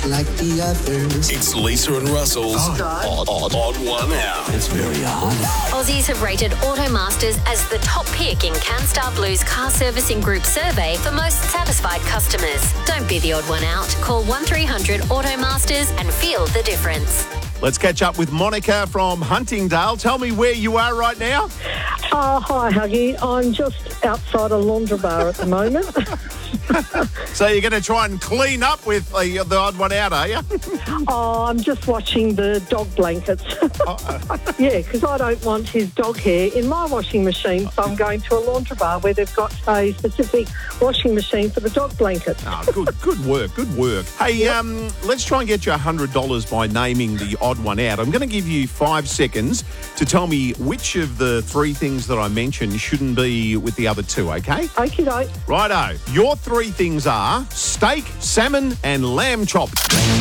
like the others. It's Lisa and Russell's Odd One Out. It's very odd. Aussies have rated Automasters as the top pick in CanStar Blue's car servicing group survey for most satisfied customers. Don't be the odd one out. Call 1300 Automasters and feel the difference. Let's catch up with Monica from Huntingdale. Tell me where you are right now. Hi, Huggy. I'm just outside a laundry bar at the moment. So you're going to try and clean up with the odd one out, are you? I'm just washing the dog blankets. Yeah, because I don't want his dog hair in my washing machine, so I'm going to a laundry bar where they've got a specific washing machine for the dog blankets. Good work. Hey, let's try and get you $100 by naming the odd one out. I'm going to give you 5 seconds to tell me which of the 3 things that I mentioned shouldn't be with the other 2, okay? Okie doke. Righto. Your 3 things are steak, salmon and lamb chop.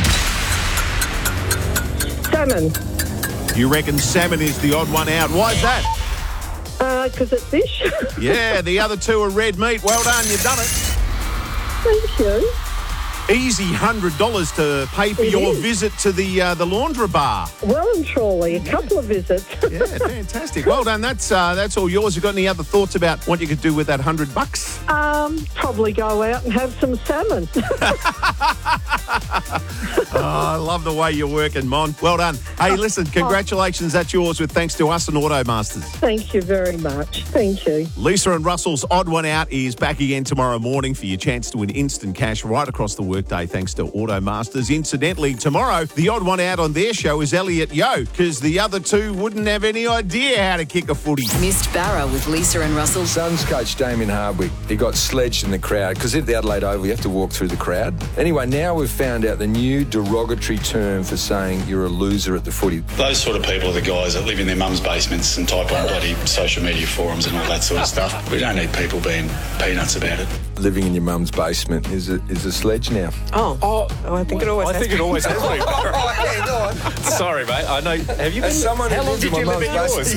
Salmon. You reckon salmon is the odd one out. Why is that? Because it's fish. Yeah, the other 2 are red meat. Well done, you've done it. Thank you. Easy $100 to pay for your visit to the laundry bar. Well and truly, a couple of visits. Yeah, fantastic. Well done. That's all yours. You got any other thoughts about what you could do with that $100? Probably go out and have some salmon. I love the way you're working, Mon. Well done. Hey, listen, congratulations. That's yours with thanks to us and Automasters. Thank you very much. Thank you. Lisa and Russell's Odd One Out is back again tomorrow morning for your chance to win instant cash right across the workday thanks to Automasters. Incidentally, tomorrow, the Odd One Out on their show is Elliot Yeo, because the other 2 wouldn't have any idea how to kick a footy. Missed Barra with Lisa and Russell. Suns coach Damien Hardwick, he got sledged in the crowd because at the Adelaide Oval you have to walk through the crowd. Anyway, now we've found out the new derogatory term for saying you're a loser at the footy. Those sort of people are the guys that live in their mum's basements and type on bloody social media forums and all that sort of stuff. We don't need people being peanuts about it. Living in your mum's basement is a sledge now. Oh, I think it always has been. Oh, hang on. Sorry, mate. I know. Have you been? As someone who How long lives in did my you live mum's in yours? basement,